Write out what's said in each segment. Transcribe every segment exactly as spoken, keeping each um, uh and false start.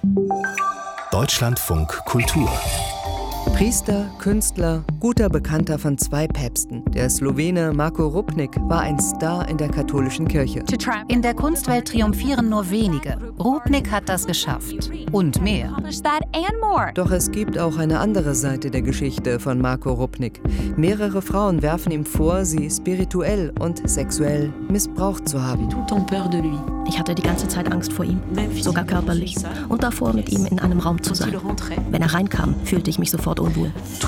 Deutschlandfunk Kultur. Priester, Künstler, guter Bekannter von zwei Päpsten. Der Slowene Marko Rupnik war ein Star in der katholischen Kirche. In der Kunstwelt triumphieren nur wenige. Rupnik hat das geschafft. Und mehr. Doch es gibt auch eine andere Seite der Geschichte von Marko Rupnik. Mehrere Frauen werfen ihm vor, sie spirituell und sexuell missbraucht zu haben. Ich hatte die ganze Zeit Angst vor ihm, sogar körperlich. Und davor, mit ihm in einem Raum zu sein. Wenn er reinkam, fühlte ich mich sofort unwohl.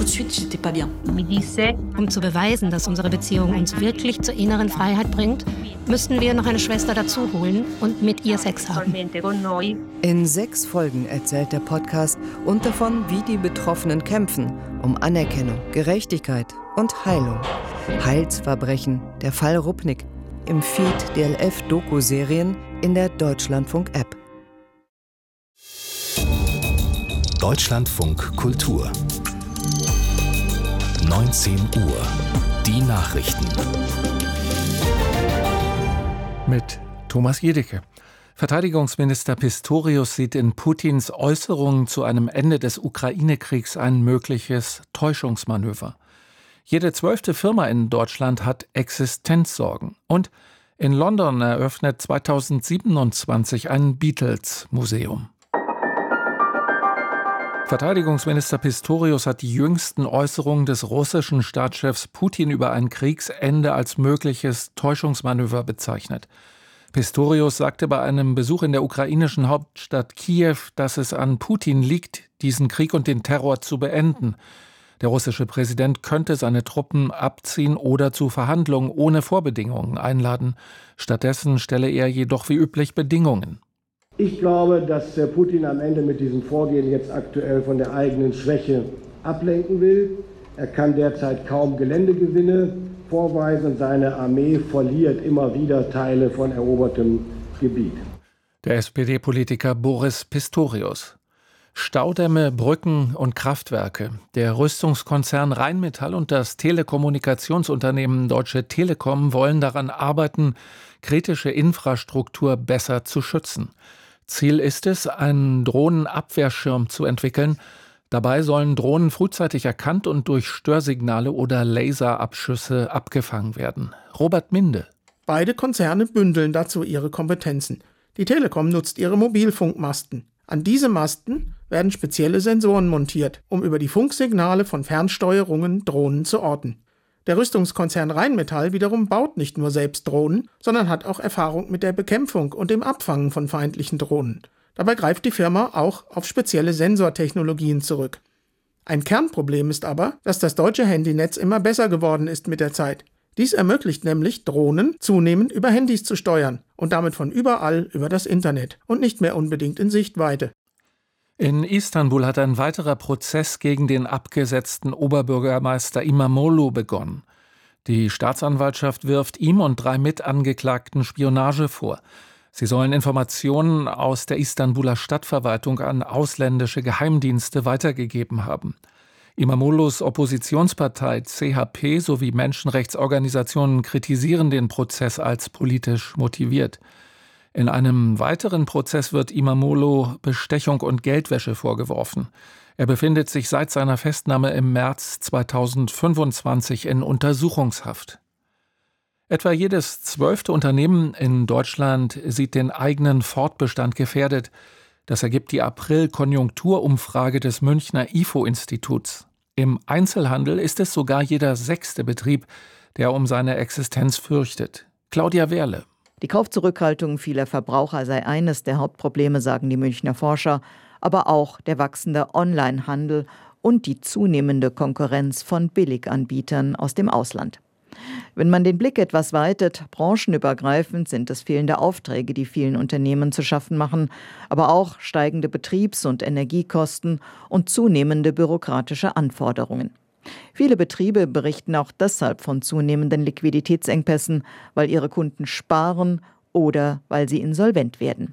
Um zu beweisen, dass unsere Beziehung uns wirklich zur inneren Freiheit bringt, müssten wir noch eine Schwester dazu holen und mit ihr Sex haben. In sechs Folgen erzählt der Podcast und davon, wie die Betroffenen kämpfen, um Anerkennung, Gerechtigkeit und Heilung. Heilsverbrechen, der Fall Rupnik, im Feed D L F-Doku-Serien in der Deutschlandfunk-App. Deutschlandfunk Kultur. neunzehn Uhr. Die Nachrichten. Mit Thomas Jedicke. Verteidigungsminister Pistorius sieht in Putins Äußerungen zu einem Ende des Ukraine-Kriegs ein mögliches Täuschungsmanöver. Jede zwölfte Firma in Deutschland hat Existenzsorgen. Und in London eröffnet zweitausendsiebenundzwanzig ein Beatles-Museum. Verteidigungsminister Pistorius hat die jüngsten Äußerungen des russischen Staatschefs Putin über ein Kriegsende als mögliches Täuschungsmanöver bezeichnet. Pistorius sagte bei einem Besuch in der ukrainischen Hauptstadt Kiew, dass es an Putin liegt, diesen Krieg und den Terror zu beenden. Der russische Präsident könnte seine Truppen abziehen oder zu Verhandlungen ohne Vorbedingungen einladen. Stattdessen stelle er jedoch wie üblich Bedingungen. Ich glaube, dass Putin am Ende mit diesem Vorgehen jetzt aktuell von der eigenen Schwäche ablenken will. Er kann derzeit kaum Geländegewinne vorweisen und seine Armee verliert immer wieder Teile von erobertem Gebiet. Der S P D-Politiker Boris Pistorius. Staudämme, Brücken und Kraftwerke. Der Rüstungskonzern Rheinmetall und das Telekommunikationsunternehmen Deutsche Telekom wollen daran arbeiten, kritische Infrastruktur besser zu schützen. Ziel ist es, einen Drohnenabwehrschirm zu entwickeln. Dabei sollen Drohnen frühzeitig erkannt und durch Störsignale oder Laserabschüsse abgefangen werden. Robert Minde. Beide Konzerne bündeln dazu ihre Kompetenzen. Die Telekom nutzt ihre Mobilfunkmasten. An diese Masten werden spezielle Sensoren montiert, um über die Funksignale von Fernsteuerungen Drohnen zu orten. Der Rüstungskonzern Rheinmetall wiederum baut nicht nur selbst Drohnen, sondern hat auch Erfahrung mit der Bekämpfung und dem Abfangen von feindlichen Drohnen. Dabei greift die Firma auch auf spezielle Sensortechnologien zurück. Ein Kernproblem ist aber, dass das deutsche Handynetz immer besser geworden ist mit der Zeit. Dies ermöglicht nämlich, Drohnen zunehmend über Handys zu steuern und damit von überall über das Internet und nicht mehr unbedingt in Sichtweite. In Istanbul hat ein weiterer Prozess gegen den abgesetzten Oberbürgermeister İmamoğlu begonnen. Die Staatsanwaltschaft wirft ihm und drei Mitangeklagten Spionage vor. Sie sollen Informationen aus der Istanbuler Stadtverwaltung an ausländische Geheimdienste weitergegeben haben. İmamoğlu's Oppositionspartei C H P sowie Menschenrechtsorganisationen kritisieren den Prozess als politisch motiviert. In einem weiteren Prozess wird İmamoğlu Bestechung und Geldwäsche vorgeworfen. Er befindet sich seit seiner Festnahme im März zweitausendfünfundzwanzig in Untersuchungshaft. Etwa jedes zwölfte Unternehmen in Deutschland sieht den eigenen Fortbestand gefährdet. Das ergibt die April-Konjunkturumfrage des Münchner I F O-Instituts. Im Einzelhandel ist es sogar jeder sechste Betrieb, der um seine Existenz fürchtet. Claudia Wehrle. Die Kaufzurückhaltung vieler Verbraucher sei eines der Hauptprobleme, sagen die Münchner Forscher, aber auch der wachsende Onlinehandel und die zunehmende Konkurrenz von Billiganbietern aus dem Ausland. Wenn man den Blick etwas weitet, branchenübergreifend sind es fehlende Aufträge, die vielen Unternehmen zu schaffen machen, aber auch steigende Betriebs- und Energiekosten und zunehmende bürokratische Anforderungen. Viele Betriebe berichten auch deshalb von zunehmenden Liquiditätsengpässen, weil ihre Kunden sparen oder weil sie insolvent werden.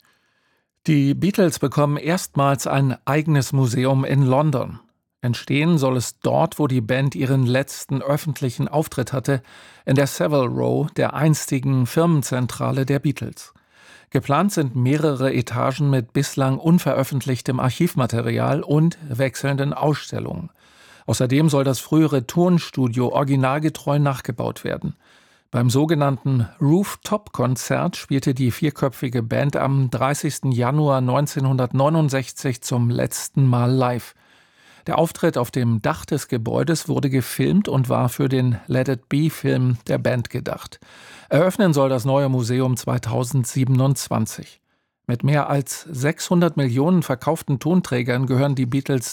Die Beatles bekommen erstmals ein eigenes Museum in London. Entstehen soll es dort, wo die Band ihren letzten öffentlichen Auftritt hatte, in der Savile Row, der einstigen Firmenzentrale der Beatles. Geplant sind mehrere Etagen mit bislang unveröffentlichtem Archivmaterial und wechselnden Ausstellungen. Außerdem soll das frühere Tonstudio originalgetreu nachgebaut werden. Beim sogenannten Rooftop-Konzert spielte die vierköpfige Band am dreißigsten Januar neunzehnhundertneunundsechzig zum letzten Mal live. Der Auftritt auf dem Dach des Gebäudes wurde gefilmt und war für den Let It Be-Film der Band gedacht. Eröffnen soll das neue Museum zweitausendsiebenundzwanzig. Mit mehr als sechshundert Millionen verkauften Tonträgern gehören die Beatles